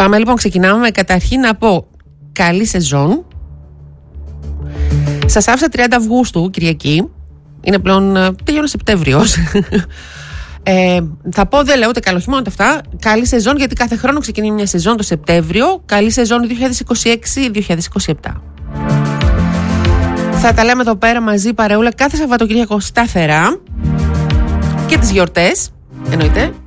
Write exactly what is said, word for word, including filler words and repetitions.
Πάμε λοιπόν, ξεκινάμε καταρχήν να πω καλή σεζόν. Σας άφησα τριάντα Αυγούστου, Κυριακή. Είναι πλέον, τελειώνει Σεπτέμβριος. ε, θα πω, δεν λέω ούτε καλό χειμώνα αυτά. Καλή σεζόν, γιατί κάθε χρόνο ξεκινεί μια σεζόν το Σεπτέμβριο. Καλή σεζόν δύο χιλιάδες είκοσι έξι δύο χιλιάδες είκοσι επτά. Θα τα λέμε εδώ πέρα μαζί, παρεούλα, κάθε Σαββατοκύριακο σταθερά. Και τις γιορτές, εννοείται.